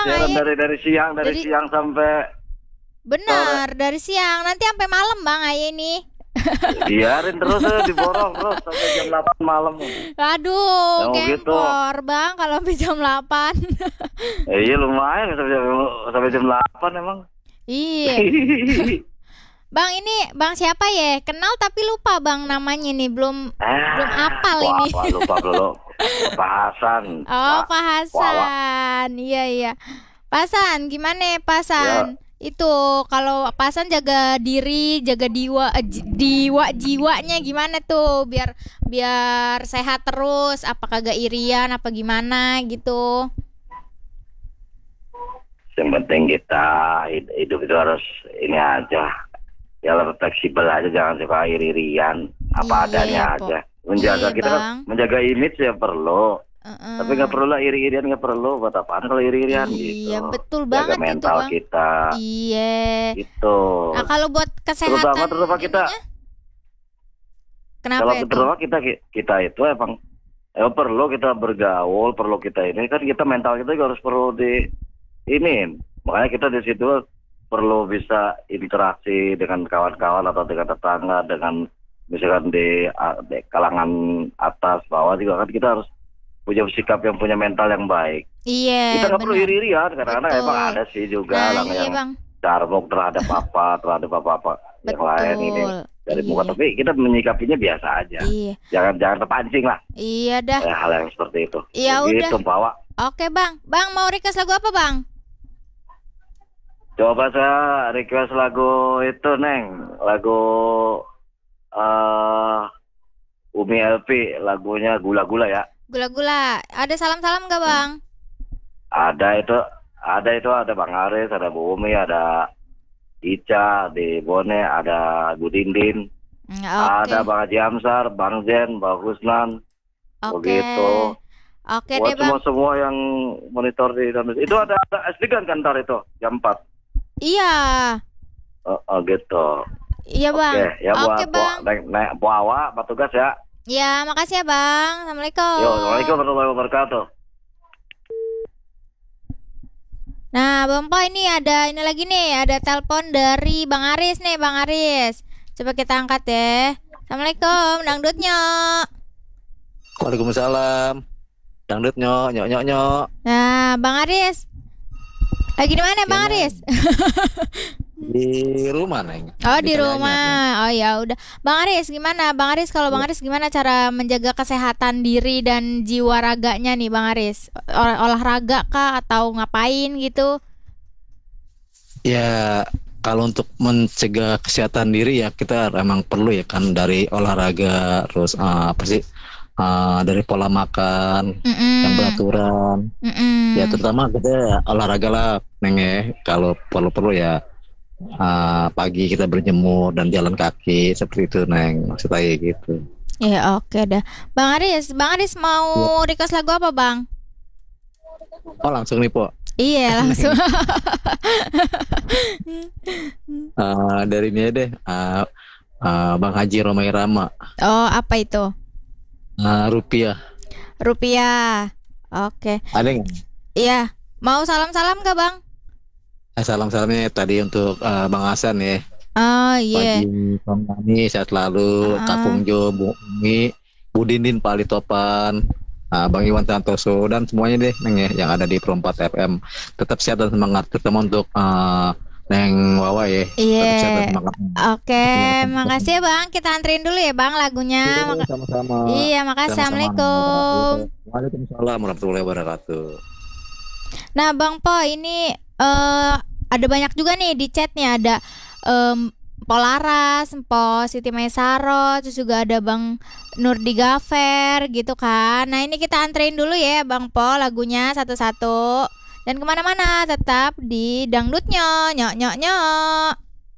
siaran Aye. dari Dari siang sampai sore. benar, dari siang nanti sampai malam Bang Aye ini. Biarin terus diborong terus sampai jam 8 malam. Aduh, Yang gitu. gempor Bang kalau sampai jam 8. Iya lumayan sampai jam 8 emang. Iya. Bang ini Bang siapa ya? Kenal tapi lupa Bang namanya nih, belum hafal Wah, ini. apa lupa dulu. Pak Hasan. Oh, Pak Wawa. Hasan. Iya, iya. Pak Hasan, gimana ya, Pak Hasan? Ya, Itu kalau Pak Hasan jaga diri, jaga jiwanya gimana tuh biar biar sehat terus, apa kagak irian apa gimana gitu. yang penting kita hidup itu harus ini aja. Ya lebih fleksibel aja, jangan suka iri-irian, apa adanya Iya, aja. Pok. Menjaga Iya, kita kan Bang. menjaga image ya perlu, tapi nggak Heeh. perlu lah iri-irian, nggak perlu. Buat apaan kalau iri-irian Iya, gitu? betul Jaga banget itu, mental Bang. kita Iya. gitu. Nah, kalau buat kesehatan Terutama kita ininya, kenapa kalau itu? terutama kita itu emang perlu kita bergaul, perlu kita ini kan kita mental kita juga harus perlu di ini. Makanya kita di situ perlu bisa interaksi dengan kawan-kawan atau dengan tetangga, dengan misalkan di kalangan atas bawah juga kan kita harus punya sikap yang punya mental yang baik. Iya, Kita nggak perlu benar. iri-irian, kadang-kadang emang Betul. ada sih juga Nah, orang iya, yang Bang. carmuk terhadap apa yang lain ini Betul. dari muka, Iya. tapi kita menyikapinya biasa aja. Iya. Jangan terpancing lah Iya dah. hal yang seperti itu. Ya udah. Begitu, bawa. Oke, Bang. Bang mau request lagu apa, Bang? Coba saya request lagu itu, Neng. Lagu eh Umi LP, lagunya Gula-Gula ya. Gula-gula. Ada salam-salam nggak, Bang? Ada itu, ada Bang Aris, ada Bu Umi, ada Ica di Bone, ada Bu Dindin, Oke. ada Bang Haji Amsar, Bang Zen, Bang Husnan, Oke. begitu. Oke Buat deh, Bang. semua yang monitor di Indonesia. Itu ada SD kan ntar itu jam 4. Iya. Gitu. Iya, Bang. Oke, ya Oke, Bang. Bu Awa, petugas ya. Ya, makasih ya, Bang. Assalamualaikum. Yo, Assalamualaikum warahmatullahi wabarakatuh. Nah, Bang Po ini ada ini lagi nih, ada telepon dari Bang Aris nih, Bang Aris. Coba kita angkat ya. Assalamualaikum, dangdutnya. Waalaikumsalam. Dangdut nyok, nyok, nyok, nyok. Nah, Bang Aris. Lagi di mana, Bang Gimana? Aris? Di rumah, Neng. Oh, di Ditanya, rumah. Oh ya udah. Bang Aris gimana? Bang Aris kalau Bang Neng. Aris gimana cara menjaga kesehatan diri dan jiwa raganya nih, Bang Aris? Olahraga kah atau ngapain gitu? Ya, kalau untuk mencegah kesehatan diri ya kita emang perlu ya kan dari olahraga, terus apa sih? Dari pola makan yang Mm-mm. beraturan. Ya, Mm-mm. terutama kita olahraga lah, Neng ya. Kalau perlu-perlu ya pagi kita berjemur dan jalan kaki seperti itu, Neng. Maksud saya gitu. Ya oke dah. Bang Aris Ya. mau request lagu apa, Bang? Oh, langsung nih, Po. Iya, langsung. Dari ini aja deh. Bang Haji Romai Rama. Oh, apa itu? Rupiah. Rupiah. Oke. Ada nggak? Iya. Mau salam-salam gak, Bang? Salam-salamnya tadi untuk Bang Hasan ya. Oh, iya. Pagi Kami sehat selalu. Kak Heeh. Pungjo, Bu Umi, Bu Dindin, Pak Ali Topan, Bang Iwan Santoso dan semuanya deh, Neng ya, yang ada di Pro 4 FM. Tetap sehat dan semangat, terutama untuk Neng Wawa ya. Tetap sehat dan Iya. semangat. Oke, Iya, makasih ya, Bang. Kita anterin dulu ya, Bang, lagunya. iya, sama-sama. Iya, makasih. Sama-sama. Assalamualaikum. Waalaikumsalam warahmatullahi wabarakatuh. Nah, Bang Po, ini ada banyak juga nih di chatnya. Ada Polaras, Po Siti Maisaro, terus juga ada Bang Nurdi Gafer gitu kan. Nah, ini kita anterin dulu ya, Bang Po, lagunya satu-satu. Dan kemana-mana tetap di dangdutnya, nyok nyok nyok.